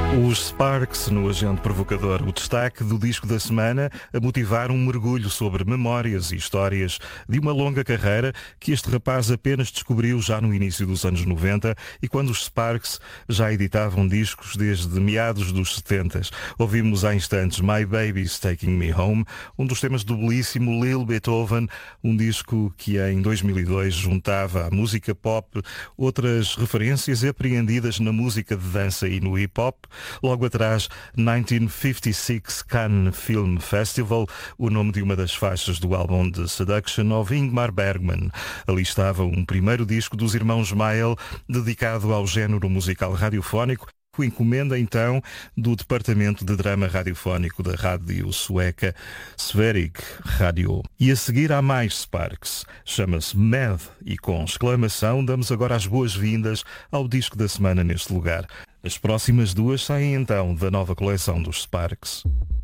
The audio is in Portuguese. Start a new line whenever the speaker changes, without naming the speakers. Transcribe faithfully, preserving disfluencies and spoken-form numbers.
Os Sparks no Agente Provocador, o destaque do disco da semana a motivar um mergulho sobre memórias e histórias de uma longa carreira que este rapaz apenas descobriu já no início dos anos noventa e quando os Sparks já editavam discos desde meados dos setenta. Ouvimos há instantes My Baby's Taking Me Home, um dos temas do belíssimo Lil Beethoven, um disco que em dois mil e dois juntava à música pop outras referências apreendidas na música de dança e no hip-hop. Logo atrás, mil novecentos e cinquenta e seis Cannes Film Festival, o nome de uma das faixas do álbum The Seduction of Ingmar Bergman. Ali estava um primeiro disco dos irmãos Mael, dedicado ao género musical radiofónico, com encomenda então do Departamento de Drama Radiofónico da rádio sueca Sveriges Radio. E a seguir há mais Sparks. Chama-se Mad e com exclamação damos agora as boas-vindas ao disco da semana neste lugar. As próximas duas saem então da nova coleção dos Sparks.